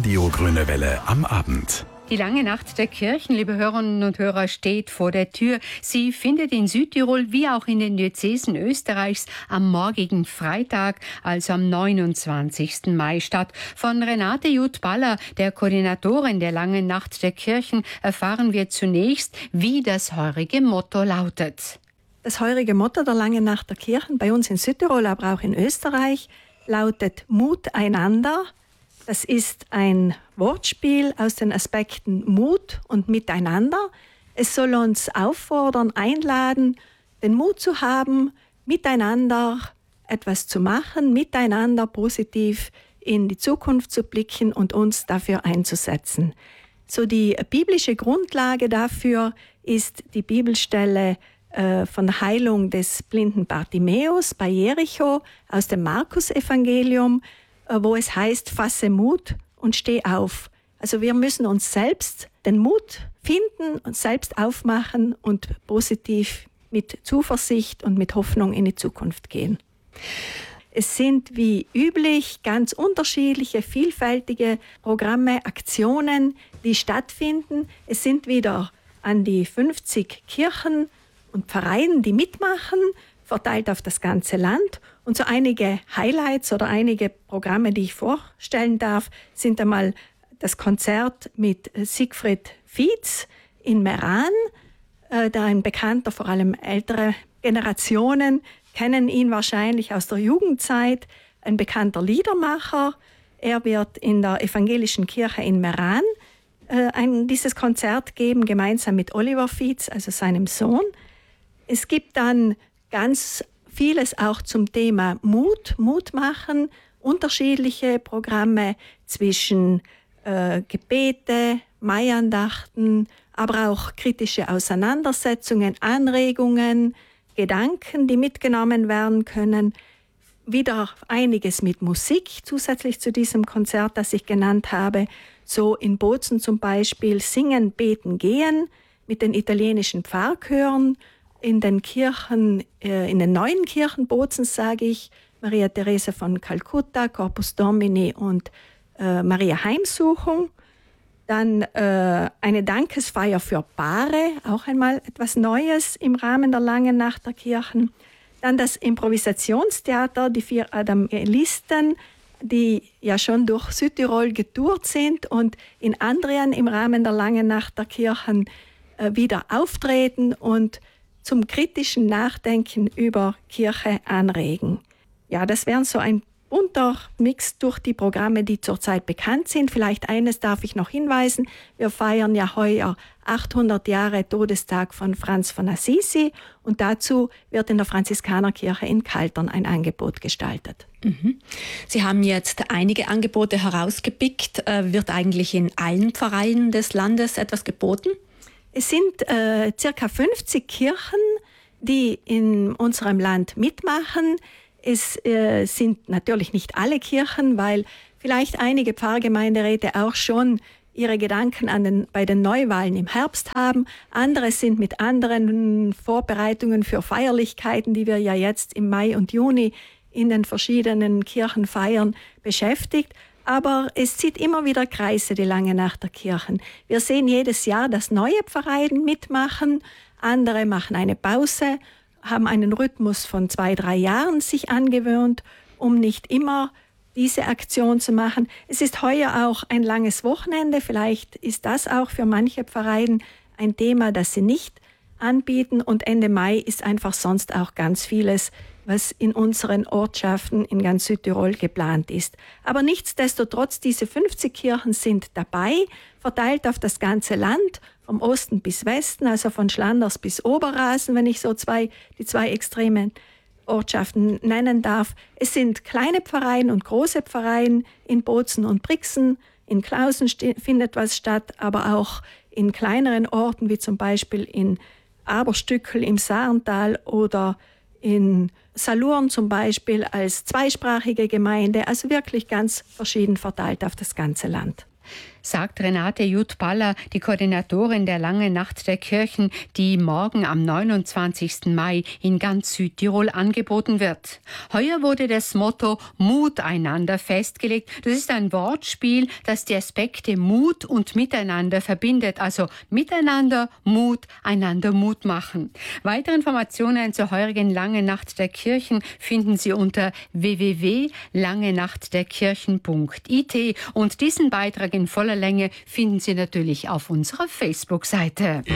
Radio Grüne Welle am Abend. Die lange Nacht der Kirchen, liebe Hörerinnen und Hörer, steht vor der Tür. Sie findet in Südtirol wie auch in den Diözesen Österreichs am morgigen Freitag, also am 29. Mai statt. Von Renate Juth-Baller, der Koordinatorin der langen Nacht der Kirchen, erfahren wir zunächst, wie das heurige Motto lautet. Das heurige Motto der langen Nacht der Kirchen bei uns in Südtirol, aber auch in Österreich, lautet Mut einander. Das ist ein Wortspiel aus den Aspekten Mut und Miteinander. Es soll uns auffordern, einladen, den Mut zu haben, miteinander etwas zu machen, miteinander positiv in die Zukunft zu blicken und uns dafür einzusetzen. So die biblische Grundlage dafür ist die Bibelstelle von der Heilung des blinden Bartimäus bei Jericho aus dem Markus-Evangelium, wo es heißt, fasse Mut und steh auf. Also wir müssen uns selbst den Mut finden, uns selbst aufmachen und positiv mit Zuversicht und mit Hoffnung in die Zukunft gehen. Es sind wie üblich ganz unterschiedliche, vielfältige Programme, Aktionen, die stattfinden. Es sind wieder an die 50 Kirchen und Vereine, die mitmachen, verteilt auf das ganze Land. Und so einige Highlights oder einige Programme, die ich vorstellen darf, sind einmal das Konzert mit Siegfried Fietz in Meran. Da ein bekannter, vor allem ältere Generationen kennen ihn wahrscheinlich aus der Jugendzeit, ein bekannter Liedermacher. Er wird in der evangelischen Kirche in Meran dieses Konzert geben, gemeinsam mit Oliver Fietz, also seinem Sohn. Es gibt dann ganz vieles auch zum Thema Mut machen, unterschiedliche Programme zwischen Gebete, Maiandachten, aber auch kritische Auseinandersetzungen, Anregungen, Gedanken, die mitgenommen werden können. Wieder einiges mit Musik zusätzlich zu diesem Konzert, das ich genannt habe. So in Bozen zum Beispiel Singen, Beten, Gehen mit den italienischen Pfarrchören. In den Kirchen, in den neuen Kirchen Bozens, sage ich, Maria Therese von Kalkutta, Corpus Domini und Maria Heimsuchung. Dann eine Dankesfeier für Paare, auch einmal etwas Neues im Rahmen der langen Nacht der Kirchen. Dann das Improvisationstheater, die 4 Adamelisten, die ja schon durch Südtirol getourt sind und in Andrian im Rahmen der langen Nacht der Kirchen wieder auftreten und zum kritischen Nachdenken über Kirche anregen. Ja, das wären so ein bunter Mix durch die Programme, die zurzeit bekannt sind. Vielleicht eines darf ich noch hinweisen. Wir feiern ja heuer 800 Jahre Todestag von Franz von Assisi und dazu wird in der Franziskanerkirche in Kaltern ein Angebot gestaltet. Sie haben jetzt einige Angebote herausgepickt. Wird eigentlich in allen Pfarreien des Landes etwas geboten? Es sind circa 50 Kirchen, die in unserem Land mitmachen. Es sind natürlich nicht alle Kirchen, weil vielleicht einige Pfarrgemeinderäte auch schon ihre Gedanken bei den Neuwahlen im Herbst haben. Andere sind mit anderen Vorbereitungen für Feierlichkeiten, die wir ja jetzt im Mai und Juni in den verschiedenen Kirchen feiern, beschäftigt. Aber es zieht immer wieder Kreise, die lange Nacht der Kirchen. Wir sehen jedes Jahr, dass neue Pfarreien mitmachen, andere machen eine Pause, haben einen Rhythmus von 2-3 Jahren sich angewöhnt, um nicht immer diese Aktion zu machen. Es ist heuer auch ein langes Wochenende, vielleicht ist das auch für manche Pfarreien ein Thema, das sie nicht anbieten und Ende Mai ist einfach sonst auch ganz vieles, was in unseren Ortschaften in ganz Südtirol geplant ist. Aber nichtsdestotrotz, diese 50 Kirchen sind dabei, verteilt auf das ganze Land, vom Osten bis Westen, also von Schlanders bis Oberrasen, wenn ich so die zwei extremen Ortschaften nennen darf. Es sind kleine Pfarreien und große Pfarreien in Bozen und Brixen, in Klausen findet was statt, aber auch in kleineren Orten, wie zum Beispiel in Aberstückel im Saarntal oder in Salurn zum Beispiel als zweisprachige Gemeinde, also wirklich ganz verschieden verteilt auf das ganze Land. sagt Renate Jutt-Baller, die Koordinatorin der Langen Nacht der Kirchen, die morgen am 29. Mai in ganz Südtirol angeboten wird. Heuer wurde das Motto Mut einander festgelegt. Das ist ein Wortspiel, das die Aspekte Mut und Miteinander verbindet. Also miteinander Mut, einander Mut machen. Weitere Informationen zur heurigen Langen Nacht der Kirchen finden Sie unter www.langenachtderkirchen.it und diesen Beitrag in voller Länge finden Sie natürlich auf unserer Facebook-Seite.